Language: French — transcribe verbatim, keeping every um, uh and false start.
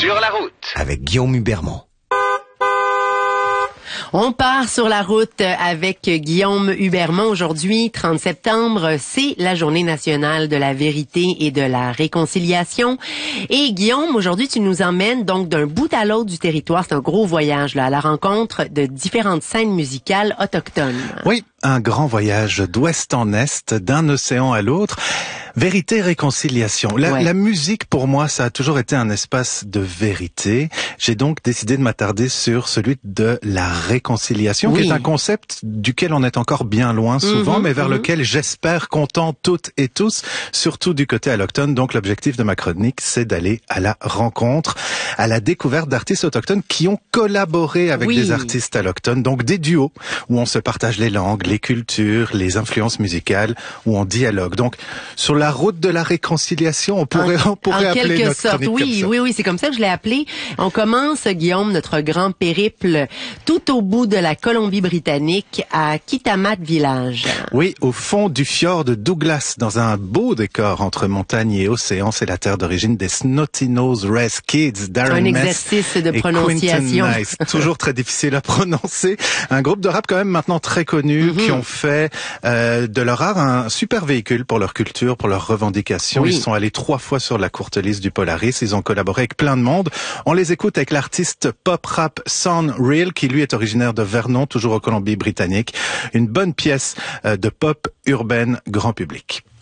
Sur la route. Avec Guillaume Hubermont. On part sur la route avec Guillaume Hubermont. Aujourd'hui, trente septembre, c'est la Journée nationale de la vérité et de la réconciliation. Et Guillaume, aujourd'hui, tu nous emmènes donc d'un bout à l'autre du territoire. C'est un gros voyage là, à la rencontre de différentes scènes musicales autochtones. Oui, un grand voyage d'ouest en est, d'un océan à l'autre. Vérité, réconciliation. La, ouais. la musique, pour moi, ça a toujours été un espace de vérité. J'ai donc décidé de m'attarder sur celui de la réconciliation, oui. qui est un concept duquel on est encore bien loin souvent, mmh, mais vers mmh. lequel j'espère qu'on tend toutes et tous, surtout du côté allochtone. Donc l'objectif de ma chronique, c'est d'aller à la rencontre, à la découverte d'artistes autochtones qui ont collaboré avec oui. des artistes allochtones, donc des duos où on se partage les langues, les cultures, les influences musicales, où on dialogue. Donc sur la route de la réconciliation, on pourrait, en, on pourrait en appeler quelque notre sorte, chronique oui, comme ça. oui, oui, c'est comme ça que je l'ai appelé. On commence, Guillaume, notre grand périple tout au bout de la Colombie-Britannique à Kitimat Village. Oui, au fond du fjord de Douglas, dans un beau décor entre montagne et océan. C'est la terre d'origine des Snotty-Nose Rez Kids, Darren Un Mess exercice de et prononciation. Quinton Nice. Toujours très difficile à prononcer. Un groupe de rap quand même maintenant très connu, mm-hmm. qui ont fait euh, de leur art un super véhicule pour leur culture, pour leurs revendications. Oui. Ils sont allés trois fois sur la courte liste du Polaris. Ils ont collaboré avec plein de monde. On les écoute avec l'artiste pop-rap Son Real, qui lui est originaire de Vernon, toujours en Colombie-Britannique. Une bonne pièce de pop urbaine grand public.